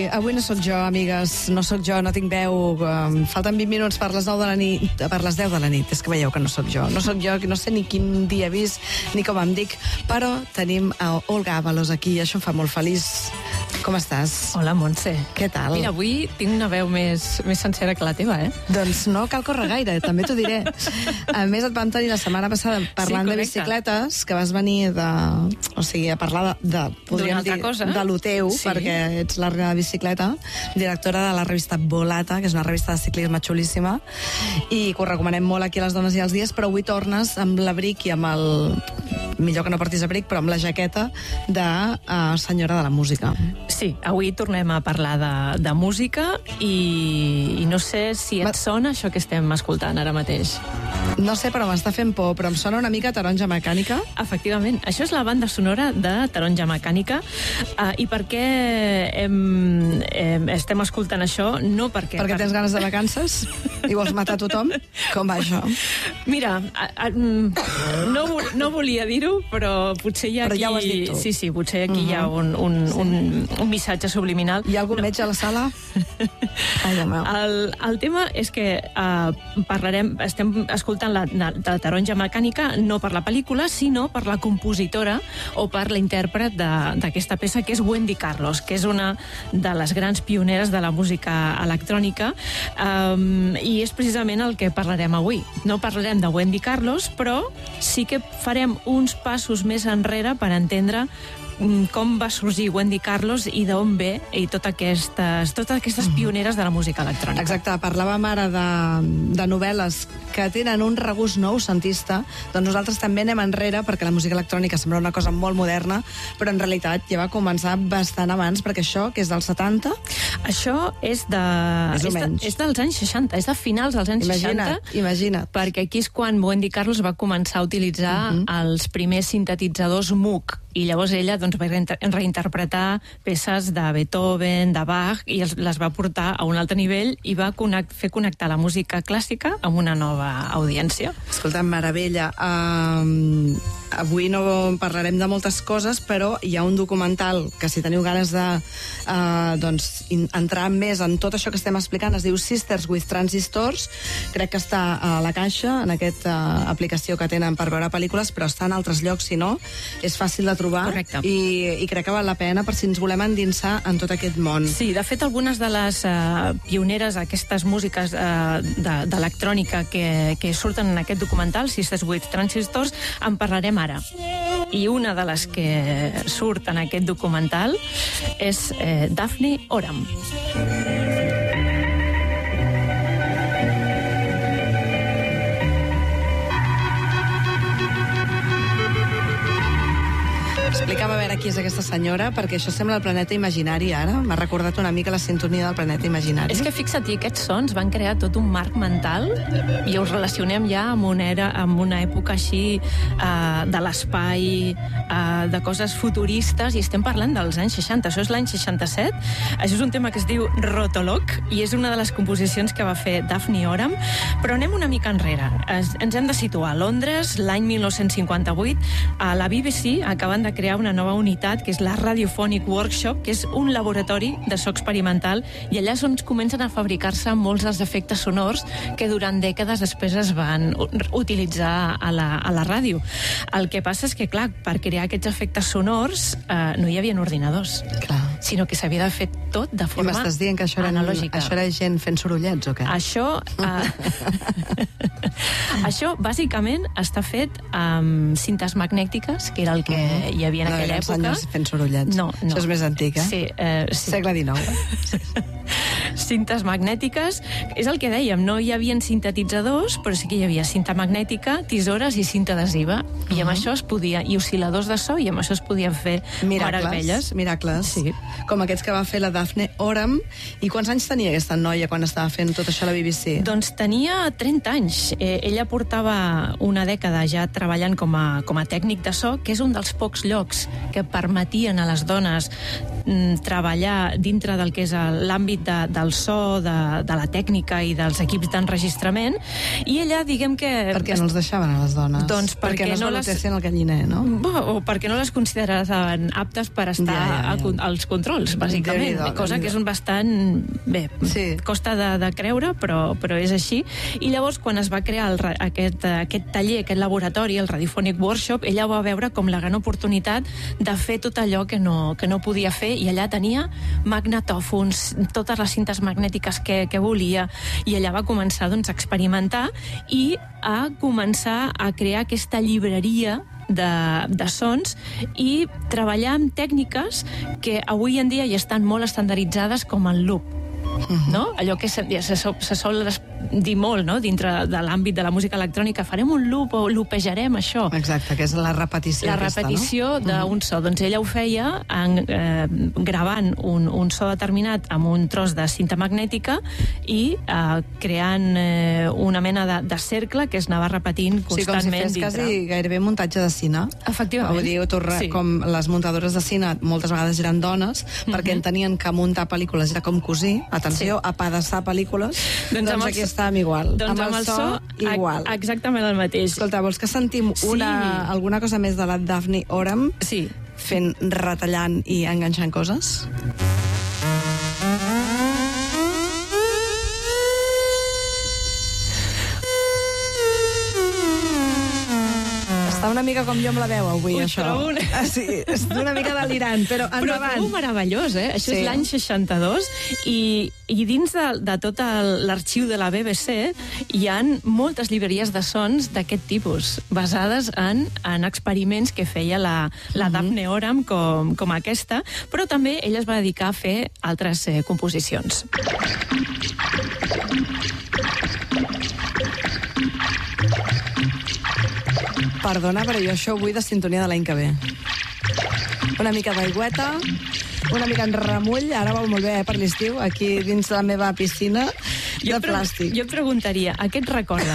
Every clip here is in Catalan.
avui no sóc jo, amigues, no sóc jo, no tinc veu. Falten 20 minuts per les 9 de la nit, per les 10 de la nit. És que veieu que no sóc jo. No sóc jo, que no sé ni quin dia he vist, ni com em dic, però tenim a Olga Ábalos aquí i això em fa molt feliç. Com estàs? Hola, Montse. Què tal? Mira, avui tinc una veu més sencera que la teva, Doncs no cal córrer gaire, també t'ho diré. A més, et vam tenir la setmana passada parlant de bicicletes, que vas venir a parlar podríem dir, de lo teu, perquè ets la reina de bicicleta, directora de la revista Volata, que és una revista de ciclisme xulíssima, i que ho recomanem molt aquí a les dones i als dies, però avui tornes amb l'abric i amb el... millor que no portis abric, però amb la jaqueta de senyora de la música. Sí, avui tornem a parlar de música i no sé si et sona això que estem escoltant ara mateix. No sé, però m'està fent por, però em sona una mica Taronja Mecànica. Efectivament, això és la banda sonora de Taronja Mecànica. I per què estem escoltant això? No perquè... Perquè tens ganes de vacances i vols matar tothom? Com va això? Mira, no volia dir-ho, però potser hi ha aquí... Però ja ho has dit tu. Sí, potser aquí hi ha un missatge subliminal. Hi ha algun metge a la sala? Ai, Déu meu. El tema és que estem escoltant la Taronja Mecànica no per la pel·lícula, sinó per la compositora o per la intèrpret d'aquesta peça, que és Wendy Carlos, que és una de les grans pioneres de la música electrònica, i és precisament el que parlarem avui. No parlarem de Wendy Carlos, però sí que farem uns passos més enrere per entendre com va sorgir Wendy Carlos i d'on ve i totes aquestes pioneres de la música electrònica. Exacte, parlàvem ara de novel·les que tenen un regust noucentista, doncs nosaltres també anem enrere perquè la música electrònica sembla una cosa molt moderna, però en realitat ja va començar bastant abans, perquè això, que és dels 70... Això és dels anys 60, és de finals dels anys 60. Imagina't. Perquè aquí és quan Wendy Carlos va començar a utilitzar els primers sintetitzadors Moog, i llavors ella va reinterpretar peces de Beethoven, de Bach, i les va portar a un altre nivell i va fer connectar la música clàssica amb una nova audiència. Escolta, meravella. Avui no parlarem de moltes coses, però hi ha un documental que, si teniu ganes de entrar més en tot això que estem explicant, es diu Sisters with Transistors. Crec que està a la Caixa, en aquesta aplicació que tenen per veure pel·lícules, però està en altres llocs, si no, és fàcil de trobar. Correcte. I crec que val la pena per si ens volem endinsar en tot aquest món. Sí, de fet, algunes de les pioneres, aquestes músiques d'electrònica que surten en aquest documental, Sisters with Transistors, en parlarem ara. I una de les que surt en aquest documental és Daphne Oram. Explica'm a veure qui és aquesta senyora, perquè això sembla el Planeta Imaginari ara. M'ha recordat una mica la sintonia del Planeta Imaginari. És que fixa't, aquests sons van crear tot un marc mental i us relacionem ja amb una època així de l'espai, de coses futuristes, i estem parlant dels anys 60. Això és l'any 67. Això és un tema que es diu Rotolog i és una de les composicions que va fer Daphne Oram. Però anem una mica enrere. Ens hem de situar a Londres, l'any 1958. A la BBC acaben de crear una nova unitat, que és la Radiophonic Workshop, que és un laboratori de so experimental, i allà és on comencen a fabricar-se molts dels efectes sonors que durant dècades després es van utilitzar a la ràdio. El que passa és que, clar, per crear aquests efectes sonors no hi havia ordinadors, sinó que s'havia de fer tot de forma analògica. I m'estàs dient que això era gent fent sorollets, o què? Això bàsicament està fet amb cintes magnètiques, que era el que hi havia en aquella època. No, fent sorollets. No. Això és més antic, Sí. Segle XIX. Cintes magnètiques, és el que dèiem, no hi havia sintetitzadors, però sí que hi havia cinta magnètica, tisores i cinta adhesiva, i amb això es podia, i oscil·ladors de so, i amb això es podien fer meravelles. Miracles. Sí. Com aquests que va fer la Daphne Oram. I quants anys tenia aquesta noia quan estava fent tot això a la BBC? Doncs tenia 30 anys. Ella portava una dècada ja treballant com a tècnic de so, que és un dels pocs llocs que permetien a les dones treballar dintre del que és l'àmbit del so, de la tècnica i dels equips d'enregistrament, i ella, diguem que... Per què no els deixaven a les dones? Doncs perquè no es valutessin el galliner, no? O perquè no les consideraven aptes per estar als controls, bàsicament. Cosa que és un bastant... Bé, costa de creure, però és així. I llavors, quan es va crear aquest taller, aquest laboratori, el Radiophonic Workshop, ella ho va veure com la gran oportunitat de fer tot allò que no podia fer, i allà tenia magnetòfons, totes les cintes magnètiques que volia, i allà va començar a experimentar i a començar a crear aquesta llibreria de sons i treballar amb tècniques que avui en dia ja estan molt estandarditzades, com el loop. No? Allò que se sol dir molt, no? Dintre de l'àmbit de la música electrònica, farem un loop o loopejarem això. Exacte, que és la repetició. La repetició d'un so. Doncs ella ho feia gravant un so determinat amb un tros de cinta magnètica i creant una mena de cercle que es anava repetint constantment dintre. Sí, com si fes quasi gairebé muntatge de cine. Efectivament. Vull dir, com les muntadores de cine moltes vegades eren dones, perquè entenien que muntar pel·lícules era com cosir, atenció, apedaçar pel·lícules, doncs aquí estàvem igual. Doncs amb el so, igual. Exactament el mateix. Escolta, vols que sentim alguna cosa més de la Daphne Oram? Sí. Fent, retallant i enganxant coses? Està una mica com jo amb la veu avui, això. Sí, és una mica delirant, però endavant. Però meravellós, eh? Això és l'any 62 i dins de tot l'arxiu de la BBC hi han moltes llibreries de sons d'aquest tipus, basades en experiments que feia la Daphne Oram com aquesta, però també ella es va dedicar a fer altres composicions. Perdona, però jo això ho vull de sintonia de l'any que ve. Una mica d'aigüeta, una mica en remull, ara va molt bé per l'estiu, aquí dins la meva piscina de plàstic. Jo et preguntaria, a què et recorda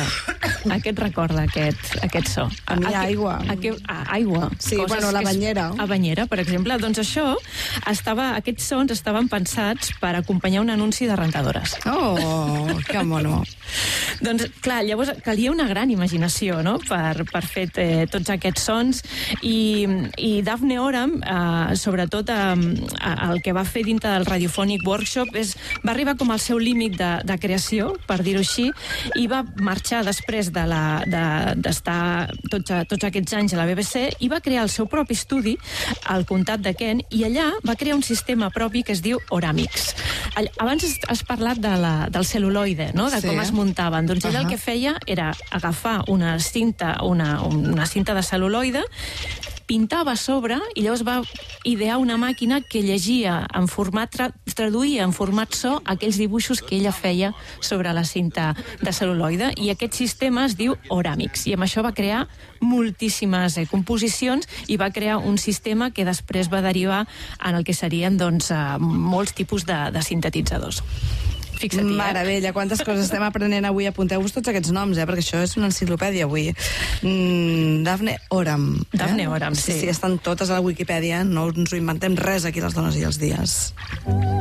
aquest so? A mi aigua. Aigua. Sí, bueno, la banyera. A banyera, per exemple. Doncs aquests sons estaven pensats per acompanyar un anunci de rentadores. Oh, que mono. Doncs, clar, llavors calia una gran imaginació, no?, per fer tots aquests sons, i Daphne Oram, sobretot el que va fer dintre del Radiophonic Workshop va arribar com al seu límit de creació, per dir-ho així, i va marxar després d'estar tots aquests anys a la BBC i va crear el seu propi estudi al comtat de Kent, i allà va crear un sistema propi que es diu Oramix. Abans has parlat del cel·luloide, no?, de com es muntaven. Doncs ell el que feia era agafar una cinta de cel·luloide, pintava a sobre, i llavors va idear una màquina que llegia en format, traduïa en format so aquells dibuixos que ella feia sobre la cinta de cel·luloide, i aquest sistema es diu Oramix, i amb això va crear moltíssimes composicions i va crear un sistema que després va derivar en el que serien molts tipus de sintetitzadors. Fixa-t'hi, Meravella, quantes coses estem aprenent avui. Apunteu-vos tots aquests noms, perquè això és una enciclopèdia avui. Daphne Oram. Daphne Oram, sí. Sí, estan totes a la Wikipedia, no ens ho inventem res aquí les dones i els dies.